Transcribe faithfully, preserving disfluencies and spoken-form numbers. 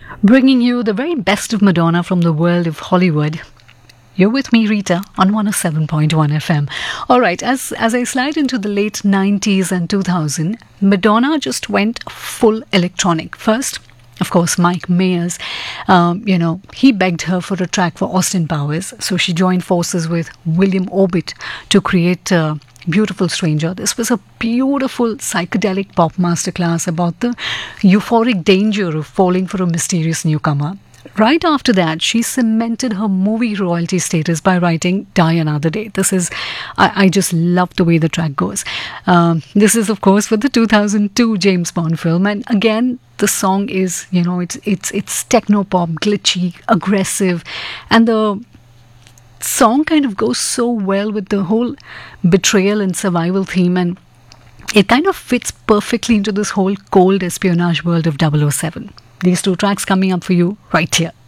Bringing you the very best of Madonna from the world of Hollywood. You're with me, Rita, on one oh seven point one F M. All right, as as I slide into the late nineties and two thousand, Madonna just went full electronic. First, of course, Mike Myers, um, you know, he begged her for a track for Austin Powers. So she joined forces with William Orbit to create uh, Beautiful Stranger. This was a beautiful psychedelic pop masterclass about the euphoric danger of falling for a mysterious newcomer. Right after that, she cemented her movie royalty status by writing Die Another Day. This is, I, I just love the way the track goes. Um, this is, of course, for the two thousand two James Bond film. And again, the song is, you know, it's it's it's techno-pop, glitchy, aggressive. And the song kind of goes so well with the whole betrayal and survival theme. And it kind of fits perfectly into this whole cold espionage world of double oh seven. These two tracks coming up for you right here.